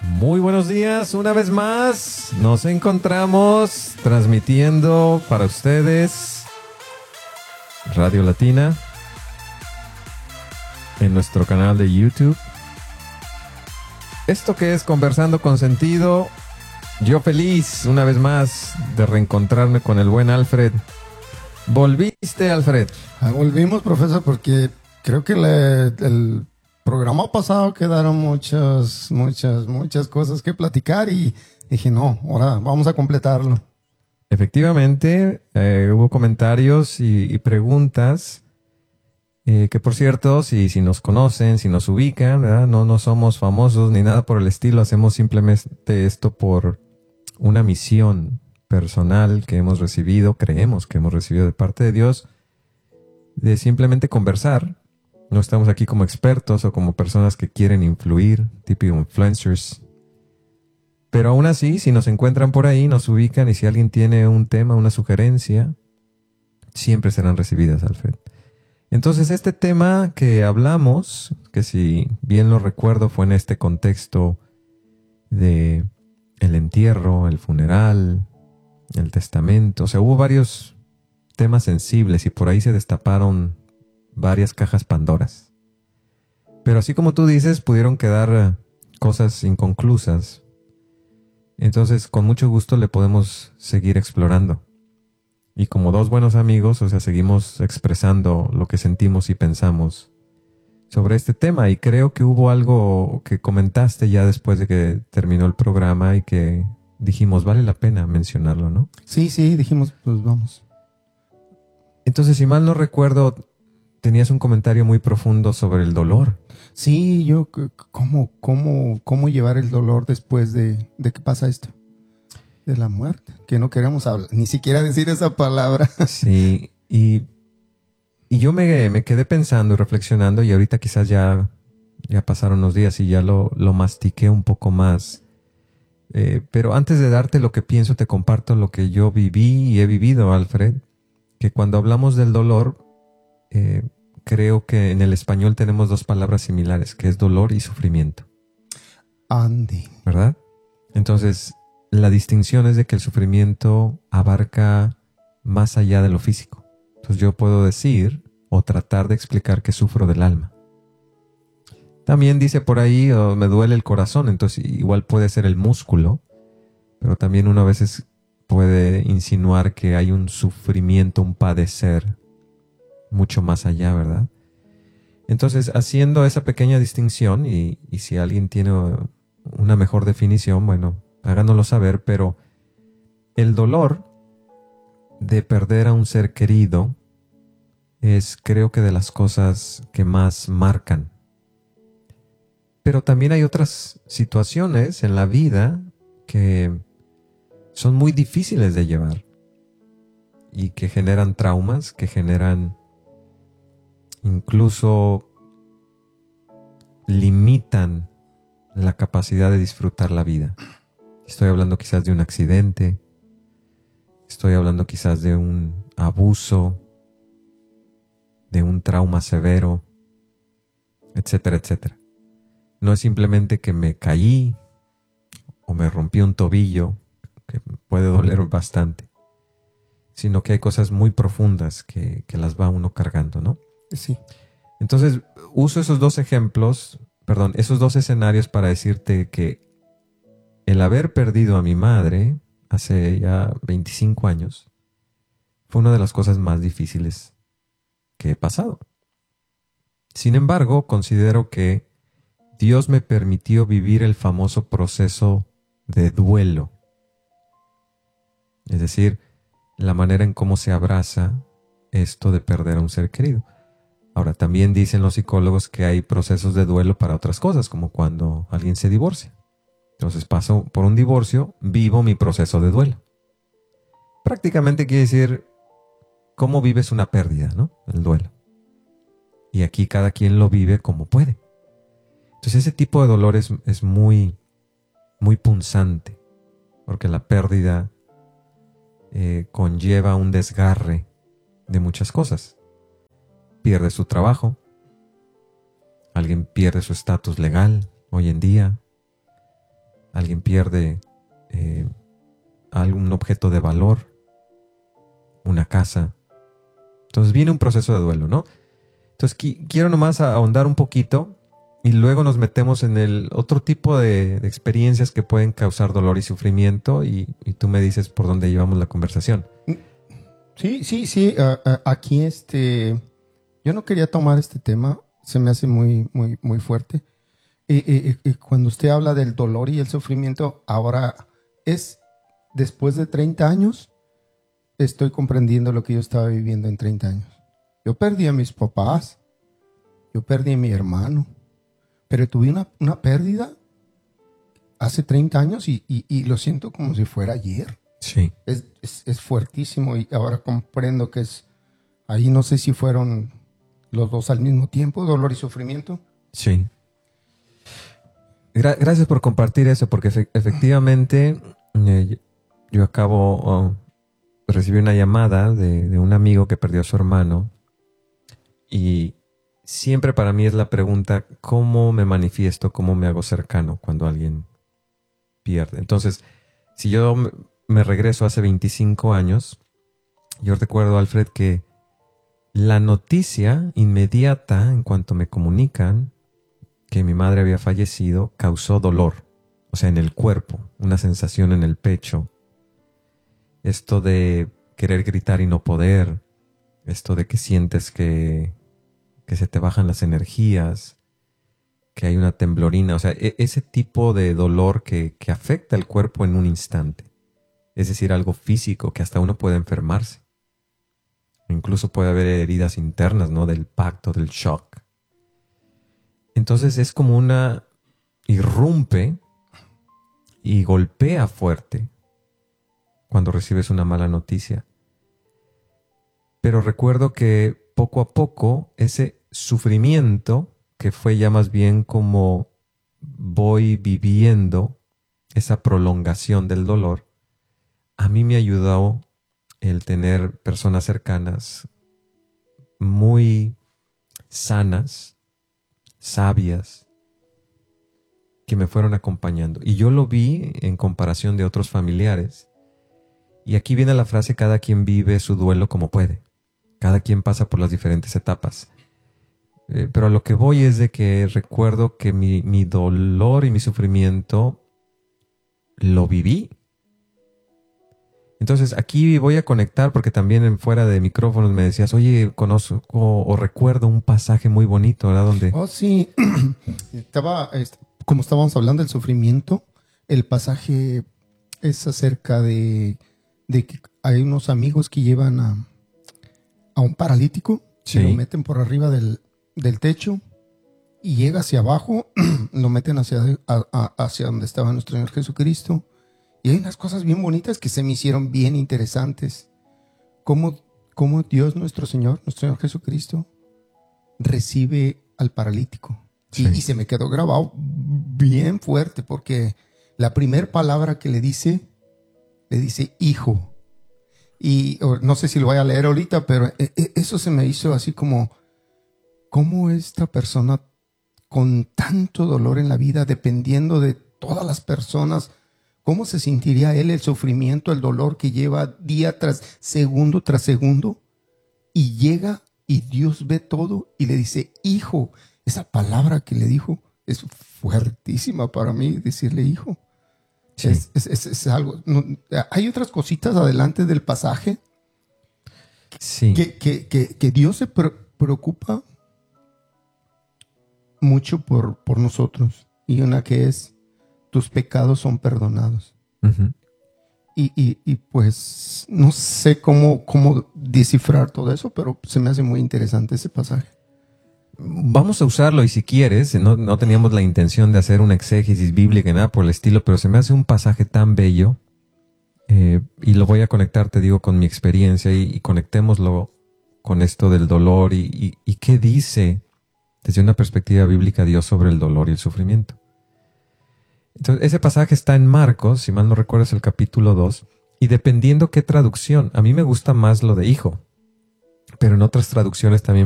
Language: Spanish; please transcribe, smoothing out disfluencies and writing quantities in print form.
Muy buenos días, una vez más nos encontramos transmitiendo para ustedes Radio Latina en nuestro canal de YouTube. Esto que es Conversando con Sentido, yo feliz una vez más de reencontrarme con el buen Alfred. ¿Volviste, Alfred? Volvimos, profesor, porque creo que el programa pasado quedaron muchas cosas que platicar y dije, no, ahora vamos a completarlo. Efectivamente, hubo comentarios y preguntas que, por cierto, si nos conocen, si nos ubican, ¿verdad? No somos famosos ni nada por el estilo, hacemos simplemente esto por una misión personal que hemos recibido, creemos que hemos recibido de parte de Dios, de simplemente conversar. No estamos aquí como expertos o como personas que quieren influir, tipo influencers. Pero aún así, si nos encuentran por ahí, nos ubican y si alguien tiene un tema, una sugerencia, siempre serán recibidas, Alfred. Entonces, este tema que hablamos, que si bien lo recuerdo fue en este contexto de el entierro, el funeral, el testamento, o sea, hubo varios temas sensibles y por ahí se destaparon varias cajas Pandoras. Pero así como tú dices, pudieron quedar cosas inconclusas. Entonces, con mucho gusto le podemos seguir explorando. Y como dos buenos amigos, o sea, seguimos expresando lo que sentimos y pensamos sobre este tema. Y creo que hubo algo que comentaste ya después de que terminó el programa y que dijimos, vale la pena mencionarlo, ¿no? Sí, dijimos, pues vamos. Entonces, si mal no recuerdo, tenías un comentario muy profundo sobre el dolor. Sí, yo, ¿cómo llevar el dolor después de que pasa esto? De la muerte, que no queremos hablar, ni siquiera decir esa palabra. Sí, y yo me quedé pensando y reflexionando y ahorita quizás ya pasaron unos días y ya lo mastiqué un poco más. Pero antes de darte lo que pienso, te comparto lo que yo viví y he vivido, Alfred, que cuando hablamos del dolor, creo que en el español tenemos dos palabras similares, que es dolor y sufrimiento. Andy. ¿Verdad? Entonces, la distinción es de que el sufrimiento abarca más allá de lo físico. Entonces yo puedo decir o tratar de explicar que sufro del alma. También dice por ahí, me duele el corazón, entonces igual puede ser el músculo, pero también uno a veces puede insinuar que hay un sufrimiento, un padecer mucho más allá, ¿verdad? Entonces, haciendo esa pequeña distinción, y si alguien tiene una mejor definición, bueno, háganoslo saber, pero el dolor de perder a un ser querido es, creo que, de las cosas que más marcan. Pero también hay otras situaciones en la vida que son muy difíciles de llevar y que generan traumas, que generan incluso limitan la capacidad de disfrutar la vida. Estoy hablando quizás de un accidente, estoy hablando quizás de un abuso, de un trauma severo, etcétera, etcétera. No es simplemente que me caí o me rompí un tobillo, que puede doler bastante, sino que hay cosas muy profundas que las va uno cargando, ¿no? Sí. Entonces, uso esos dos escenarios para decirte que el haber perdido a mi madre hace ya 25 años fue una de las cosas más difíciles que he pasado. Sin embargo, considero que Dios me permitió vivir el famoso proceso de duelo. Es decir, la manera en cómo se abraza esto de perder a un ser querido. Ahora, también dicen los psicólogos que hay procesos de duelo para otras cosas, como cuando alguien se divorcia. Entonces paso por un divorcio, vivo mi proceso de duelo. Prácticamente quiere decir cómo vives una pérdida, ¿no? El duelo. Y aquí cada quien lo vive como puede. Entonces ese tipo de dolor es muy, muy punzante, porque la pérdida conlleva un desgarre de muchas cosas. Pierde su trabajo, alguien pierde su estatus legal hoy en día, alguien pierde algún objeto de valor, una casa. Entonces viene un proceso de duelo, ¿no? Entonces quiero nomás ahondar un poquito y luego nos metemos en el otro tipo de experiencias que pueden causar dolor y sufrimiento y tú me dices por dónde llevamos la conversación. Sí. Aquí yo no quería tomar este tema, se me hace muy, muy, muy fuerte. Cuando usted habla del dolor y el sufrimiento, ahora es después de 30 años, estoy comprendiendo lo que yo estaba viviendo en 30 años. Yo perdí a mis papás, yo perdí a mi hermano, pero tuve una pérdida hace 30 años y lo siento como si fuera ayer. Sí. Es fuertísimo y ahora comprendo que ahí no sé si fueron los dos al mismo tiempo, dolor y sufrimiento. Sí. Gracias por compartir eso, porque efectivamente yo acabo de recibir una llamada de un amigo que perdió a su hermano y siempre para mí es la pregunta, ¿cómo me manifiesto, cómo me hago cercano cuando alguien pierde? Entonces, si yo me regreso hace 25 años, yo recuerdo, Alfred, que la noticia inmediata en cuanto me comunican que mi madre había fallecido causó dolor, o sea, en el cuerpo, una sensación en el pecho. Esto de querer gritar y no poder, esto de que sientes que se te bajan las energías, que hay una temblorina, o sea, ese tipo de dolor que afecta el cuerpo en un instante. Es decir, algo físico que hasta uno puede enfermarse. Incluso puede haber heridas internas, ¿no? Del impacto, del shock. Entonces es como irrumpe y golpea fuerte cuando recibes una mala noticia. Pero recuerdo que poco a poco ese sufrimiento, que fue ya más bien como voy viviendo esa prolongación del dolor, a mí me ayudó el tener personas cercanas muy sanas, sabias, que me fueron acompañando. Y yo lo vi en comparación de otros familiares. Y aquí viene la frase, cada quien vive su duelo como puede. Cada quien pasa por las diferentes etapas. Pero a lo que voy es de que recuerdo que mi dolor y mi sufrimiento lo viví. Entonces aquí voy a conectar porque también fuera de micrófonos me decías, oye, conozco o recuerdo un pasaje muy bonito, ¿verdad? Donde... Oh, sí. Como estábamos hablando del sufrimiento, el pasaje es acerca de que hay unos amigos que llevan a un paralítico, sí, y lo meten por arriba del techo y llega hacia abajo, lo meten hacia donde estaba nuestro Señor Jesucristo. Y hay unas cosas bien bonitas que se me hicieron bien interesantes. Cómo Dios, nuestro Señor Jesucristo, recibe al paralítico. Sí. Y se me quedó grabado bien fuerte porque la primera palabra que le dice hijo. Y no sé si lo voy a leer ahorita, pero eso se me hizo así como esta persona con tanto dolor en la vida, dependiendo de todas las personas, ¿cómo se sentiría él el sufrimiento, el dolor que lleva día tras segundo? Y llega y Dios ve todo y le dice, hijo. Esa palabra que le dijo es fuertísima para mí, decirle hijo. Sí. Es algo. No, hay otras cositas adelante del pasaje. Sí. Que Dios se preocupa mucho por nosotros. Y una que es, tus pecados son perdonados. Uh-huh. Y pues no sé cómo descifrar todo eso, pero se me hace muy interesante ese pasaje. Vamos a usarlo y si quieres, no teníamos la intención de hacer una exégesis bíblica y nada por el estilo, pero se me hace un pasaje tan bello y lo voy a conectar, te digo, con mi experiencia y conectémoslo con esto del dolor y qué dice desde una perspectiva bíblica Dios sobre el dolor y el sufrimiento. Entonces, ese pasaje está en Marcos, si mal no recuerdo es el capítulo 2, y dependiendo qué traducción, a mí me gusta más lo de hijo, pero en otras traducciones también